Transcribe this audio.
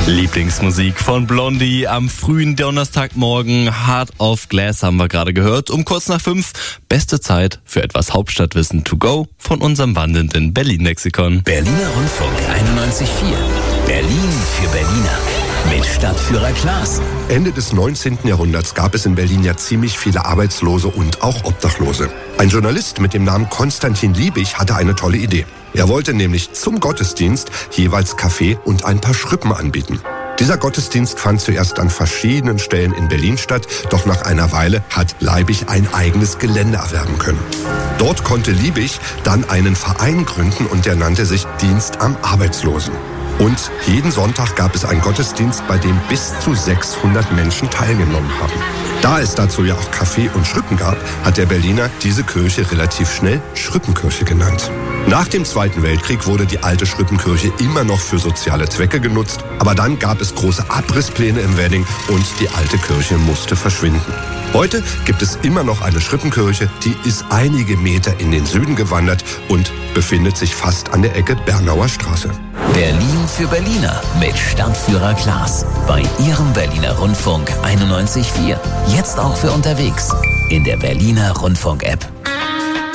Lieblingsmusik von Blondie am frühen Donnerstagmorgen. Hard of Glass haben wir gerade gehört. Um kurz nach 5. Beste Zeit für etwas Hauptstadtwissen to go von unserem wandelnden Berlin-Lexikon. Berliner Rundfunk 91.4. Berlin für Berliner. Mit Stadtführer Klaas. Ende des 19. Jahrhunderts gab es in Berlin ja ziemlich viele Arbeitslose und auch Obdachlose. Ein Journalist mit dem Namen Konstantin Liebig hatte eine tolle Idee. Er wollte nämlich zum Gottesdienst jeweils Kaffee und ein paar Schrippen anbieten. Dieser Gottesdienst fand zuerst an verschiedenen Stellen in Berlin statt, doch nach einer Weile hat Liebig ein eigenes Gelände erwerben können. Dort konnte Liebig dann einen Verein gründen und der nannte sich Dienst am Arbeitslosen. Und jeden Sonntag gab es einen Gottesdienst, bei dem bis zu 600 Menschen teilgenommen haben. Da es dazu ja auch Kaffee und Schrippen gab, hat der Berliner diese Kirche relativ schnell Schrippenkirche genannt. Nach dem Zweiten Weltkrieg wurde die alte Schrippenkirche immer noch für soziale Zwecke genutzt, aber dann gab es große Abrisspläne im Wedding und die alte Kirche musste verschwinden. Heute gibt es immer noch eine Schrippenkirche, die ist einige Meter in den Süden gewandert und befindet sich fast an der Ecke Bernauer Straße. Berlin für Berliner mit Stadtführer Klaas. Bei Ihrem Berliner Rundfunk 91.4. Jetzt auch für unterwegs in der Berliner Rundfunk-App.